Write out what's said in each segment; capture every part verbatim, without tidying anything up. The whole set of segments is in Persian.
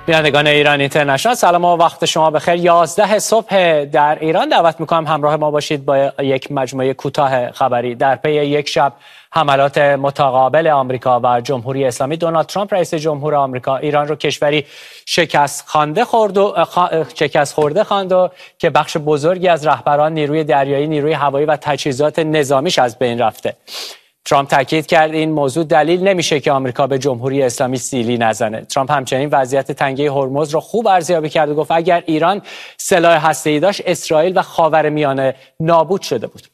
بینندگان ایران اینترنشنال، سلام و وقت شما بخیر. یازده صبح در ایران دعوت میکنم همراه ما باشید با یک مجموعه کوتاه خبری. در پی یک شب حملات متقابل آمریکا و جمهوری اسلامی، دونالد ترامپ رئیس جمهور آمریکا ایران رو کشوری شکست خوانده خورد و شکست خورده خواند و که بخش بزرگی از رهبران نیروی دریایی، نیروی هوایی و تجهیزات نظامیش از بین رفته. ترامپ تاکید کرد این موضوع دلیل نمیشه که آمریکا به جمهوری اسلامی سیلی نزنه. ترامپ همچنین وضعیت تنگه هرمز را خوب ارزیابی کرد و گفت اگر ایران سلاح هسته‌ای داشت، اسرائیل و خاورمیانه نابود شده بود.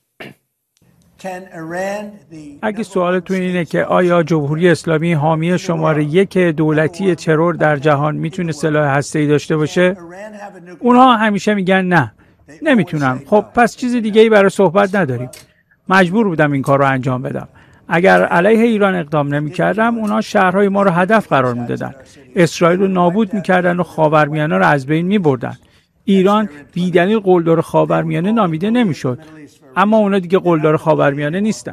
اگه سوالتون اینه که آیا جمهوری اسلامی حامی شماره یک دولتی ترور در جهان میتونه سلاح هسته‌ای داشته باشه؟ اونها همیشه میگن نه، نمیتونم. خب پس چیز دیگه ای برای صحبت نداریم. مجبور بودم این کار رو انجام بدم. اگر علیه ایران اقدام نمی‌کردم، اونا شهرهای ما رو هدف قرار میدادن، اسرائیل رو نابود می‌کردن و خاورمیانه رو از بین می‌بردن. ایران بی‌دلیل قلدر خاورمیانه نامیده نمی‌شد، اما اونا دیگه قلدر خاورمیانه نیستن.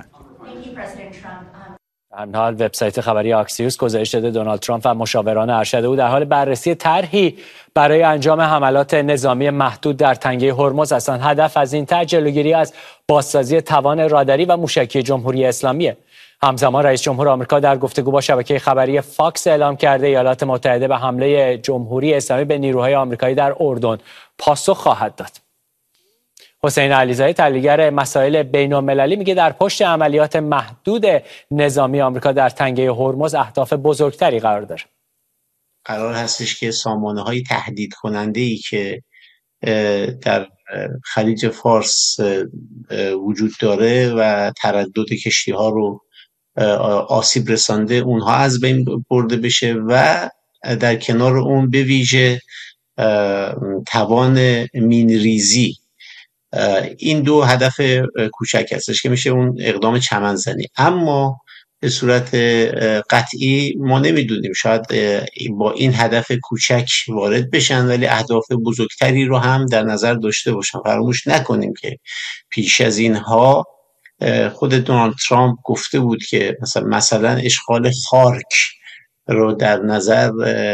در حال وبسایت خبری آکسیوس گزارش داده دونالد ترامپ و مشاوران ارشد او در حال بررسی طرحی برای انجام حملات نظامی محدود در تنگه هرمز هستند. هدف از این طرح جلوگیری از بازسازی توان راداری و موشکی جمهوری اسلامی. همزمان رئیس جمهور آمریکا در گفتگو با شبکه خبری فاکس اعلام کرده ایالات متحده به حمله جمهوری اسلامی به نیروهای آمریکایی در اردن پاسخ خواهد داد. حسین علیزاده، تحلیلگر مسائل بین‌المللی، میگه در پشت عملیات محدود نظامی آمریکا در تنگه هرمز اهداف بزرگتری قرار داره. قرار هستش که سامانه‌های تهدید کننده‌ای که در خلیج فارس وجود داره و تردد کشتی‌ها رو آسیب رسانده، اونها از بین برده بشه و در کنار اون به ویژه توان مین‌ریزی. این دو هدف کوچک هستش که میشه اون اقدام چمنزنی. اما به صورت قطعی ما نمیدونیم، شاید با این هدف کوچک وارد بشن ولی اهداف بزرگتری رو هم در نظر داشته باشن. فراموش نکنیم که پیش از اینها خود دونالد ترامپ گفته بود که مثلا مثلا اشغال خارک رو در نظر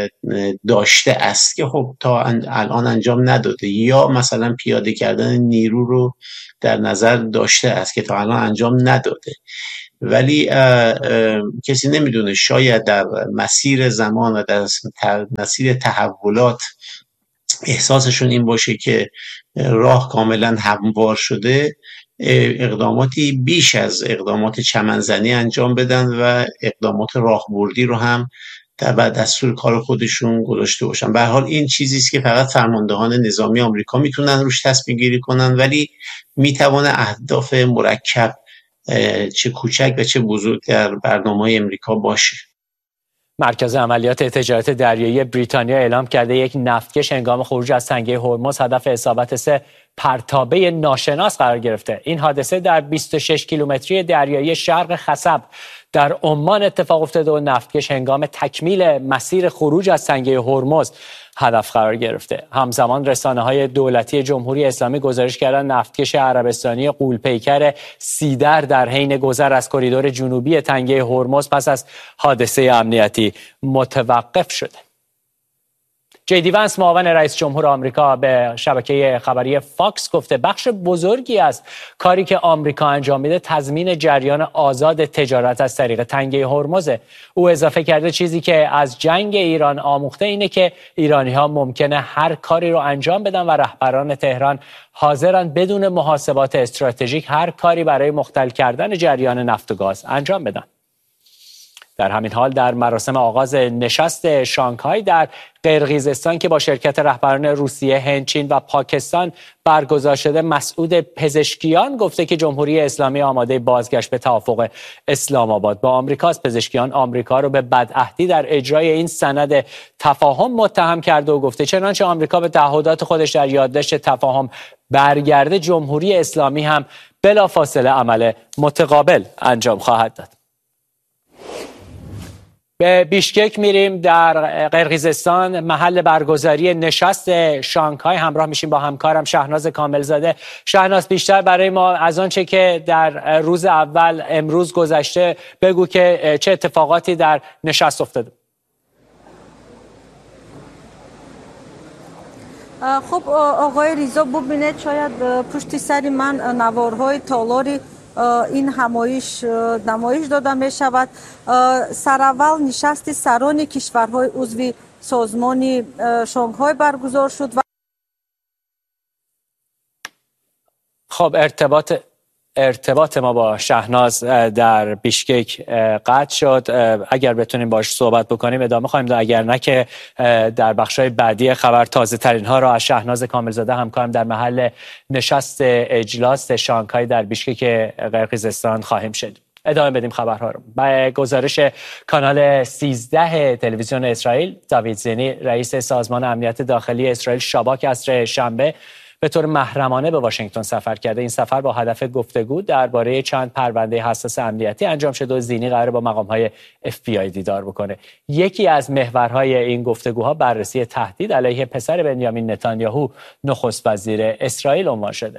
داشته است که خب تا الان انجام نداده، یا مثلا پیاده کردن نیرو رو در نظر داشته است که تا الان انجام نداده. ولی کسی نمیدونه، شاید در مسیر زمان و در مسیر تحولات احساسشون این باشه که راه کاملا هموار شده، اقداماتی بیش از اقدامات چمنزنی انجام بدن و اقدامات راهبردی رو هم در بعد دستور کار خودشون گذاشته باشن. به هر حال این چیزی است که فقط فرماندهان نظامی آمریکا میتونن روش تصمیم گیری کنن، ولی میتونه اهداف مرکب چه کوچک و چه بزرگ در برنامه‌های آمریکا باشه. مرکز عملیات تجارت دریایی بریتانیا اعلام کرده یک نفتکش هنگام خروج از تنگه هرمز هدف اصابت سه پرتابه ناشناس قرار گرفته. این حادثه در بیست و شش کیلومتری دریایی شرق خصب در عمان اتفاق افتاده و نفتکش هنگام تکمیل مسیر خروج از تنگه هرمز هدف قرار گرفته. همزمان رسانه‌های دولتی جمهوری اسلامی گزارش کردند نفتکش عربستانی غول‌پیکر سیدر در حین گذر از کریدور جنوبی تنگه هرمز پس از حادثه امنیتی متوقف شده. جی دی ونس، معاون رئیس جمهور آمریکا، به شبکه خبری فاکس گفته بخش بزرگی از کاری که آمریکا انجام میده تضمین جریان آزاد تجارت از طریق تنگه هرمزه. او اضافه کرده چیزی که از جنگ ایران آموخته اینه که ایرانی‌ها ممکنه هر کاری رو انجام بدن و رهبران تهران حاضرن بدون محاسبات استراتژیک هر کاری برای مختل کردن جریان نفت و گاز انجام بدن. در همین حال در مراسم آغاز نشست شانگهای در قرقیزستان که با شرکت رهبران روسیه، هند، چین و پاکستان برگزار شده، مسعود پزشکیان گفته که جمهوری اسلامی آماده بازگشت به توافق اسلام آباد با آمریکاست. پزشکیان آمریکا رو به بدعهدی در اجرای این سند تفاهم متهم کرده و گفته چنانچه آمریکا به تعهدات خودش در یادداشت تفاهم برگرده، جمهوری اسلامی هم بلافاصله عمل متقابل انجام خواهد داد. به بیشکک میریم. در قرقیزستان محل برگزاری نشست شانگهای همراه میشیم با همکارم شهناز کاملزاده. شهناز، بیشتر برای ما از آنچه که در روز اول امروز گذشته بگو که چه اتفاقاتی در نشست افتاده. خب آقای ریزا ببینید شاید پشت سر من نوارهای تالاری این همایش نمایش داده می شود. سراول نشست سران کشورهای عضو سازمان شانگهای برگزار شد و خب ارتباط ارتباط ما با شهناز در بیشکک قطع شد. اگر بتونیم باش صحبت بکنیم ادامه خواهیم داد، اگر نه که در بخش‌های بعدی خبر تازه ترین ها را از شهناز کاملزاده همکارم در محل نشست اجلاس شانگهای در بیشکک قرقیزستان خواهیم شد. ادامه بدیم خبرها رو. با گزارش کانال سیزده تلویزیون اسرائیل، داوید زینی رئیس سازمان امنیت داخلی اسرائیل شاباک عصر شنبه به طور محرمانه به واشنگتن سفر کرده. این سفر با هدف گفتگو درباره چند پرونده حساس امنیتی انجام شده و زینی قرار با مقام‌های اف بی آی دیدار بکنه. یکی از محورهای این گفتگوها بررسی تهدید علیه پسر بنیامین نتانیاهو نخست وزیر اسرائیل عنوان شده.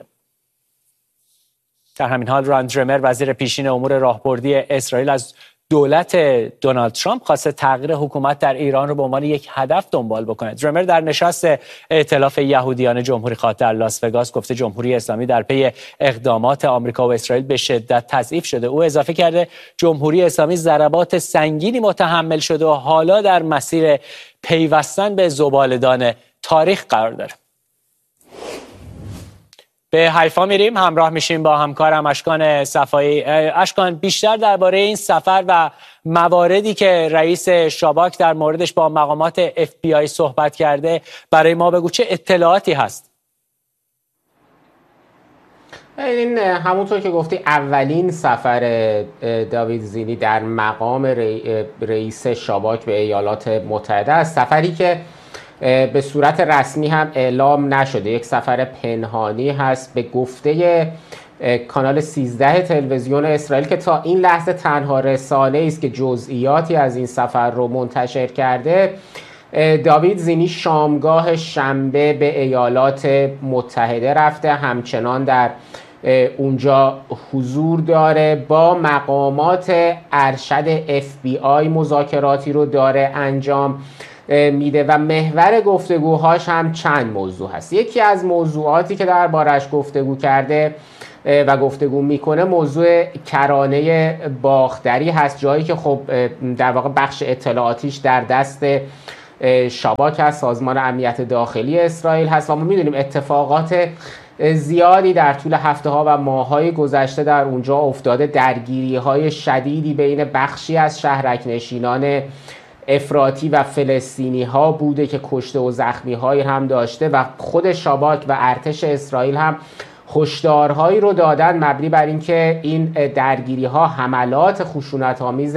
در همین حال راند درمر وزیر پیشین امور راهبردی اسرائیل از دولت دونالد ترامپ خواسته تغییر حکومت در ایران رو به عنوان یک هدف دنبال بکنه. درمر در نشست ائتلاف یهودیان جمهوری خواه در لاس وگاس گفته جمهوری اسلامی در پی اقدامات آمریکا و اسرائیل به شدت تضعیف شده. او اضافه کرده جمهوری اسلامی ضربات سنگینی متحمل شده و حالا در مسیر پیوستن به زباله‌دان تاریخ قرار داره. به حیفا میریم، همراه میشیم با همکارم اشکان صفایی. اشکان، بیشتر درباره این سفر و مواردی که رئیس شاباک در موردش با مقامات اف بی آی صحبت کرده برای ما بگو، چه اطلاعاتی هست؟ این همونطور که گفتی اولین سفر داوید زینی در مقام رئیس شاباک به ایالات متحده است، سفری که به صورت رسمی هم اعلام نشده، یک سفر پنهانی هست. به گفته کانال سیزده تلویزیون اسرائیل که تا این لحظه تنها رسانه‌ای است که جزئیاتی از این سفر رو منتشر کرده، داوید زینی شامگاه شنبه به ایالات متحده رفته، همچنان در اونجا حضور داره، با مقامات ارشد اف بی آی مذاکراتی رو داره انجام میده و محور گفتگوهاش هم چند موضوع هست. یکی از موضوعاتی که دربارش گفتگو کرده و گفتگو میکنه موضوع کرانه باختری هست، جایی که خب در واقع بخش اطلاعاتیش در دست شاباک هست، سازمان امنیت داخلی اسرائیل هست و ما میدونیم اتفاقات زیادی در طول هفته ها و ماه های گذشته در اونجا افتاده، درگیری های شدیدی بین بخشی از شهرک نشینان افراطی و فلسطینی ها بوده که کشته و زخمی هایی هم داشته و خود شاباک و ارتش اسرائیل هم هشدارهایی رو دادن مبنی بر اینکه این درگیری ها، حملات خشونت آمیز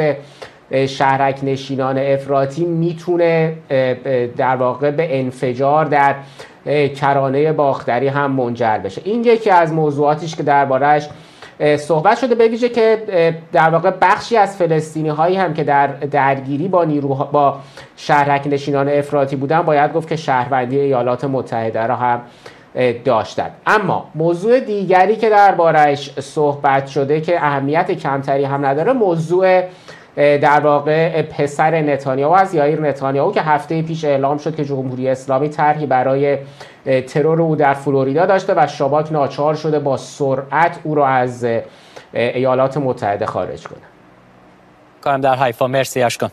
شهرک نشینان افراطی میتونه در واقع به انفجار در کرانه باختری هم منجر بشه. این یکی از موضوعاتیش که درباره‌اش صحبت شده، به ویژه که در واقع بخشی از فلسطینی هایی هم که در درگیری با نیروها با شهرک نشینان افراطی بودن باید گفت که شهروندی ایالات متحده را هم داشتند. اما موضوع دیگری که درباره‌اش صحبت شده که اهمیت کمتری هم نداره، موضوع در واقع پسر نتانیاهو از یائیر نتانیاهو که هفته پیش اعلام شد که جمهوری اسلامی طرحی برای ترور او در فلوریدا داشته و شاباک ناچار شده با سرعت او را از ایالات متحده خارج کنه. کارم در حیفا. مرسی اشکان.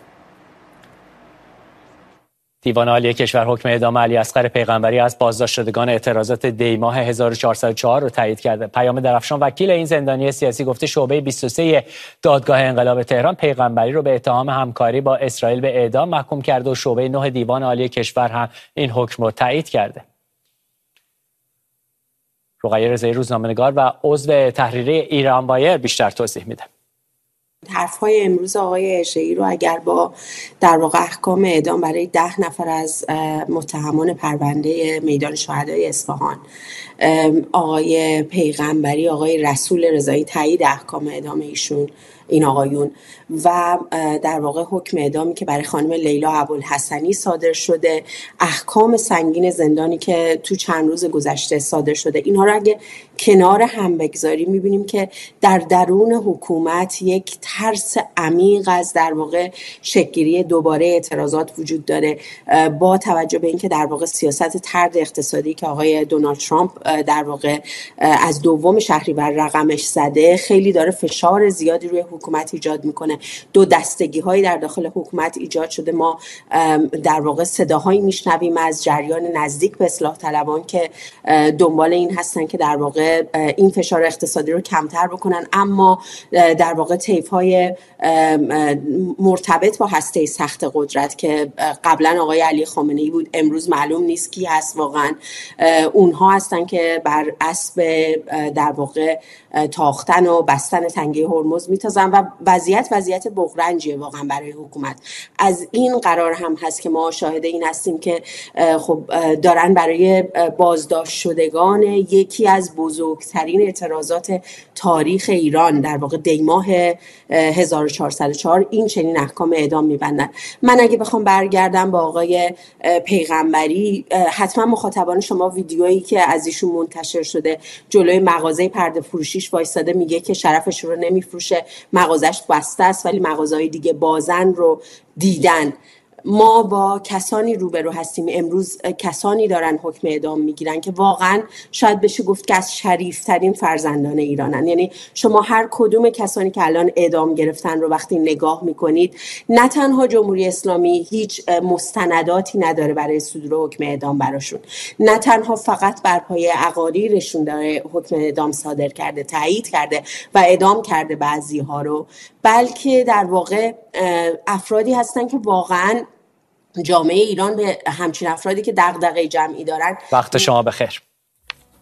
دیوان عالی کشور حکم اعدام علی اصغر پیغمبری از بازداشت شدگان اعتراضات دی ماه هزار و چهارصد و چهار رو تایید کرده. پیام درفشان وکیل این زندانی سیاسی گفته شعبه بیست و سه دادگاه انقلاب تهران پیغمبری رو به اتهام همکاری با اسرائیل به اعدام محکوم کرده و شعبه نه دیوان عالی کشور هم این حکم رو تایید کرده. رقیه رضایی روزنامه‌نگار و عضو تحریریه ایران وایر بیشتر توضیح میده. حرف‌های امروز آقای اشعی رو اگر با در واقع احکام اعدام برای ده نفر از متهمان پرونده میدان شهدای اصفهان، آقای پیغمبری، آقای رسول رضایی تایید احکام اعدام ایشون این آقایون و در واقع حکم اعدامی که برای خانم لیلا ابوالحسنی صادر شده، احکام سنگین زندانی که تو چند روز گذشته صادر شده، اینها رو اگه کنار هم بگذاریم میبینیم که در درون حکومت یک ترس عمیق از در واقع شکل‌گیری دوباره اعتراضات وجود داره، با توجه به اینکه در واقع سیاست طرد اقتصادی که آقای دونالد ترامپ در واقع از دوم شهریور رقمش زده خیلی داره فشار زیادی روی حکومت ایجاد میکنه. دو دستگی هایی در داخل حکومت ایجاد شده. ما در واقع صداهایی میشنویم از جریان نزدیک به اصلاح طلبان که دنبال این هستن که در واقع این فشار اقتصادی رو کمتر بکنن، اما در واقع طیف‌های مرتبط با هسته سخت قدرت که قبلا آقای علی خامنه‌ای بود، امروز معلوم نیست کی هست واقعا، اونها هستن که بر اسب در واقع تاختن و بستن تنگه هرمز میتازن و وضعیت وضعیت بغرنجیه واقعا برای حکومت. از این قرار هم هست که ما شاهد این هستیم که خب دارن برای بازداشت شدگان یکی از بزرگترین اعتراضات تاریخ ایران در واقع دیماه هزار و چهارصد و چهار این چنین احکام اعدام میبندن. من اگه بخوام برگردم با آقای پیغمبری، حتما مخاطبان شما ویدیویی که از ایشون منتشر شده جلوی مغازه پرده فروشیش وایساده میگه که شرفش رو نمیفروشه، مغازش بسته است ولی مغازهای دیگه بازن رو دیدن. ما با کسانی روبرو هستیم امروز، کسانی دارن حکم اعدام میگیرن که واقعا شاید بشه گفت که از شریفترین فرزندان ایرانن. یعنی شما هر کدوم کسانی که الان اعدام گرفتن رو وقتی نگاه میکنید، نه تنها جمهوری اسلامی هیچ مستنداتی نداره برای صدور حکم اعدام براشون، نه تنها فقط بر پایه اقاریرشون داره حکم اعدام صادر کرده، تایید کرده و اعدام کرده بعضی ها رو، بلکه در واقع افرادی هستن که واقعا جامعه ایران به همچین افرادی که دغدغه جمعی دارن. وقت شما بخیر.